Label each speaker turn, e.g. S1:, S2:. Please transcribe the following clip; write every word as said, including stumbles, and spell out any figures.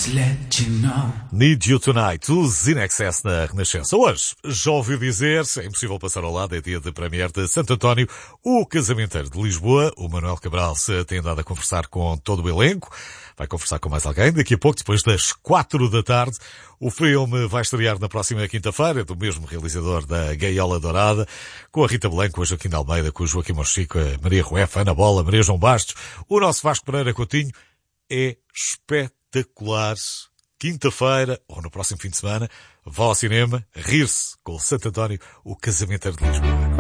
S1: just let you know.
S2: Need You Tonight, os In Excess na Renascença. Hoje, já ouviu dizer, é impossível passar ao lado, é dia de premiere de Santo António, o casamenteiro de Lisboa. O Manuel Cabral se tem andado a conversar com todo o elenco. Vai conversar com mais alguém daqui a pouco, depois das quatro da tarde. O filme vai estrear na próxima quinta-feira, do mesmo realizador da Gaiola Dourada, com a Rita Blanco, a Joaquim de Almeida, com o Joaquim Monchico, a Maria Rueff, a Ana Bola, a Maria João Bastos. O nosso Vasco Pereira Coutinho é espetacular. Quinta-feira, ou no próximo fim de semana, vá ao cinema, rir-se com o Santo António, o casamenteiro de Lisboa.